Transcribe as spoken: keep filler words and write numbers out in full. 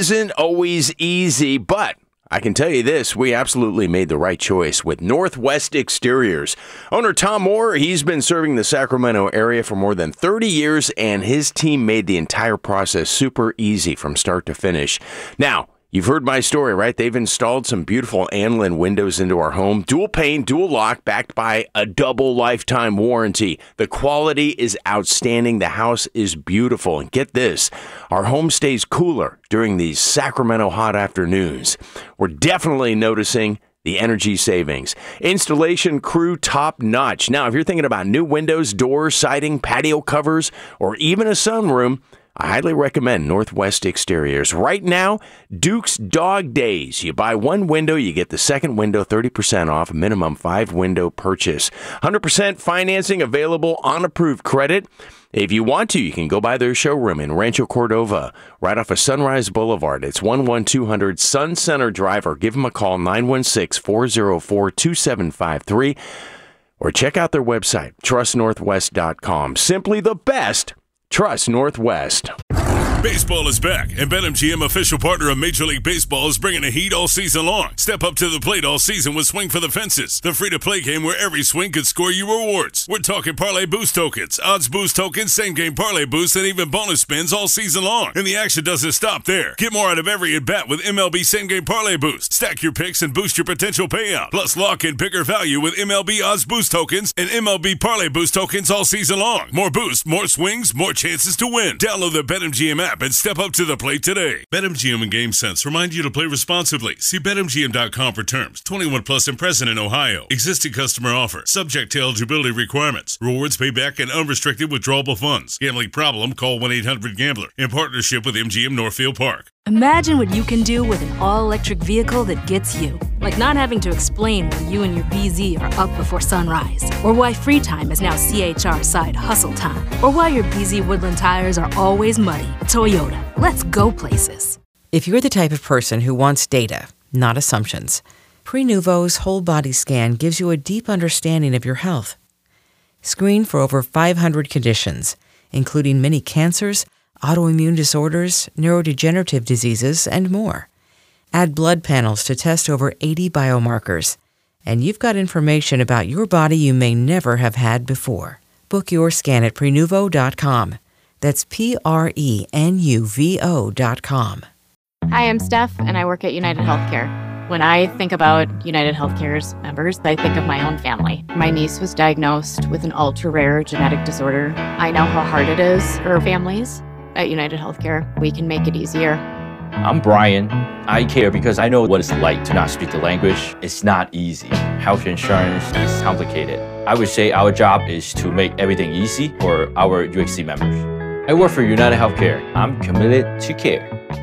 isn't always easy, but I can tell you this, we absolutely made the right choice with Northwest Exteriors. Owner Tom Moore, he's been serving the Sacramento area for more than thirty years, and his team made the entire process super easy from start to finish. Now, you've heard my story, right? They've installed some beautiful Anlin windows into our home. Dual pane, dual lock, backed by a double lifetime warranty. The quality is outstanding. The house is beautiful. And get this, our home stays cooler during these Sacramento hot afternoons. We're definitely noticing the energy savings. Installation crew top notch. Now, if you're thinking about new windows, doors, siding, patio covers, or even a sunroom, I highly recommend Northwest Exteriors. Right now, Duke's Dog Days. You buy one window, you get the second window thirty percent off, minimum five window purchase. one hundred percent financing available on approved credit. If you want to, you can go by their showroom in Rancho Cordova, right off of Sunrise Boulevard. It's one one two hundred Sun Center Drive, or give them a call, nine one six, four oh four, two seven five three, or check out their website, trust northwest dot com. Simply the best. Trust Northwest. Baseball is back, and BetMGM, official partner of Major League Baseball, is bringing the heat all season long. Step up to the plate all season with Swing for the Fences, the free-to-play game where every swing could score you rewards. We're talking parlay boost tokens, odds boost tokens, same-game parlay boosts, and even bonus spins all season long. And the action doesn't stop there. Get more out of every at-bat with M L B same-game parlay boost. Stack your picks and boost your potential payout. Plus, lock in bigger value with M L B odds boost tokens and M L B parlay boost tokens all season long. More boost, more swings, more chances to win. Download the BetMGM app and step up to the plate today. BetMGM and GameSense remind you to play responsibly. See Bet M G M dot com for terms. twenty-one plus and present in Ohio. Existing customer offer. Subject to eligibility requirements. Rewards payback and unrestricted withdrawable funds. Gambling problem? Call one eight hundred gambler. In partnership with M G M Northfield Park. Imagine what you can do with an all-electric vehicle that gets you. Like not having to explain why you and your B Z are up before sunrise. Or why free time is now C H R side hustle time. Or why your B Z Woodland tires are always muddy. Toyota. Let's go places. If you're the type of person who wants data, not assumptions, Prenuvo's whole body scan gives you a deep understanding of your health. Screen for over five hundred conditions, including many cancers, autoimmune disorders, neurodegenerative diseases, and more. Add blood panels to test over eighty biomarkers, and you've got information about your body you may never have had before. Book your scan at Prenuvo dot com. That's P R E N U V O dot com. Hi, I'm Steph, and I work at United Healthcare. When I think about United Healthcare's members, I think of my own family. My niece was diagnosed with an ultra-rare genetic disorder. I know how hard it is for families. At United Healthcare, we can make it easier. I'm Brian. I care because I know what it's like to not speak the language. It's not easy. Health insurance is complicated. I would say our job is to make everything easy for our U H C members. I work for United Healthcare. I'm committed to care.